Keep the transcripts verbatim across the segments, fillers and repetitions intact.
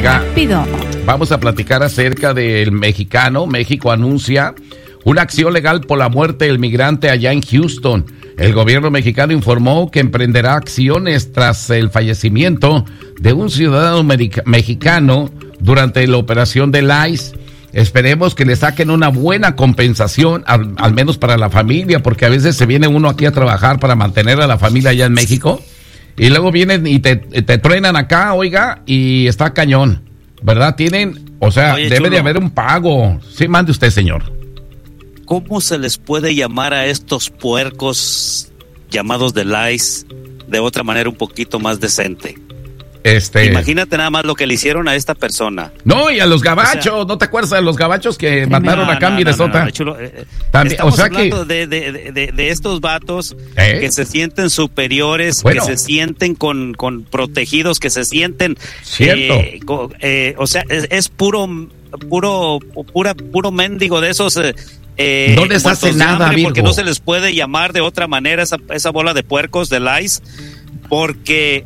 Oiga, rápido. Vamos a platicar acerca del mexicano. México anuncia una acción legal por la muerte del migrante allá en Houston. El gobierno mexicano informó que emprenderá acciones tras el fallecimiento de un ciudadano mexicano durante la operación del I C E. Esperemos que le saquen una buena compensación, al, al menos para la familia, porque a veces se viene uno aquí a trabajar para mantener a la familia allá en México, y luego vienen y te, te truenan acá, oiga, y está cañón, ¿verdad? Tienen, o sea, Oye, debe chulo. de haber un pago. Sí, mande usted, señor. ¿Cómo se les puede llamar a estos puercos llamados del I C E de otra manera un poquito más decente? Este... Imagínate nada más lo que le hicieron a esta persona. No, y a los gabachos, O sea, ¿no te acuerdas de los gabachos que Tremendo. mataron acá en No, no, Minnesota? no, no, chulo, eh, También, estamos o sea hablando que... de, de, de, de estos vatos ¿Eh? que se sienten superiores, Bueno. que se sienten con, con protegidos, que se sienten... Cierto. eh, co- eh, o sea, es, es puro, puro, pura, puro mendigo de esos... Eh, eh, No les muertos hace de nada, hambre, porque Virgo. no se les puede llamar de otra manera esa, esa bola de puercos del I C E, porque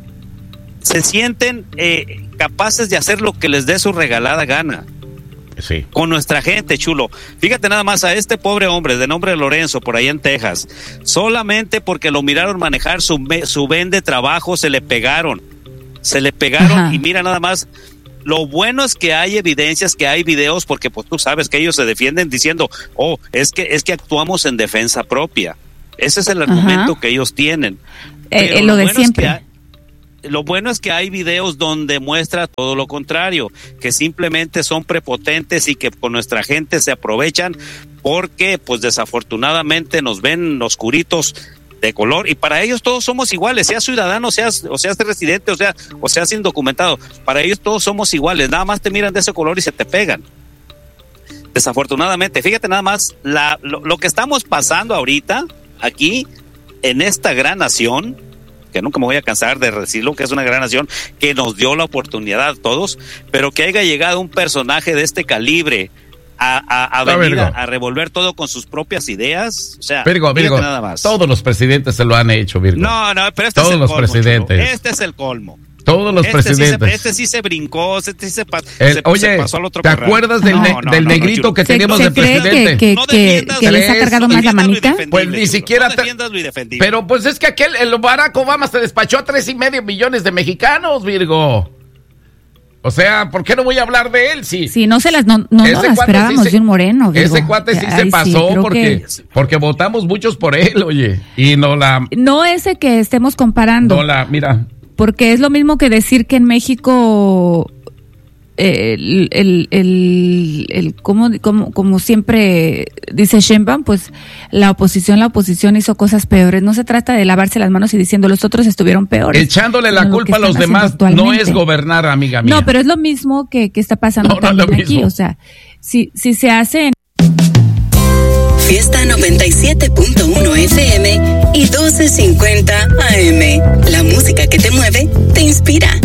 se sienten eh, capaces de hacer lo que les dé su regalada gana Sí. con nuestra gente, chulo. Fíjate nada más a este pobre hombre de nombre Lorenzo por allá en Texas, solamente porque lo miraron manejar su, me- su ven de trabajo, se le pegaron, se le pegaron. Ajá. Y mira nada más, lo bueno es que hay evidencias, que hay videos, porque pues tú sabes que ellos se defienden diciendo, oh, es que, es que actuamos en defensa propia. Ese es el argumento Ajá. que ellos tienen. Eh, Pero eh, lo de bueno es siempre. que hay- Lo bueno es que hay videos donde muestra todo lo contrario, que simplemente son prepotentes y que con nuestra gente se aprovechan porque pues desafortunadamente nos ven oscuritos de color, y para ellos todos somos iguales, seas ciudadano, seas, o seas residente, o sea, o seas indocumentado, para ellos todos somos iguales, nada más te miran de ese color y se te pegan. Desafortunadamente, fíjate nada más la, lo, lo que estamos pasando ahorita aquí en esta gran nación, que nunca me voy a cansar de decirlo, que es una gran nación que nos dio la oportunidad a todos, pero que haya llegado un personaje de este calibre a, a, a No, venir a, Virgo. a revolver todo con sus propias ideas. O sea, Virgo, fíjate Virgo, nada más. todos los presidentes se lo han hecho, Virgo. No, no, pero este Todos es el los colmo, presidentes. chulo. Este es el colmo. Todos los este presidentes. Sí se, este sí se brincó, este sí se, pa- El- se, oye, se pasó al otro ¿te corral. acuerdas del, No, ne- no, del no, no, negrito chulo. que ¿Se, teníamos se de cree presidente? que, que, No que, defiendas- que les ha Tres. cargado No más la defiendas lo manita? indefendible, Pues ni chulo. siquiera No te- defiendas lo indefendible. Pero pues es que aquel, el Barack Obama se despachó a tres y medio millones de mexicanos, Virgo. O sea, ¿por qué no voy a hablar de él? Sí. Sí, no se las, no, no Ese nos cuate sí esperábamos se- de un moreno. Virgo. Ese cuate sí Ay, se pasó creo porque, que- porque votamos muchos por él, oye. Y no la, No ese que estemos comparando. no la, mira. Porque es lo mismo que decir que en México eh, el, el, el, el como, como, como siempre dice Sheinbaum, pues la oposición, la oposición hizo cosas peores. No se trata de lavarse las manos y diciendo los otros estuvieron peores. Echándole la sino lo culpa a que los están demás haciendo no actualmente. es gobernar, amiga mía. No, pero es lo mismo que, que está pasando No, no es lo también aquí. mismo. O sea, si, si se hace en Fiesta noventa y siete punto uno F M y doce cincuenta A M. La música que te mueve te inspira.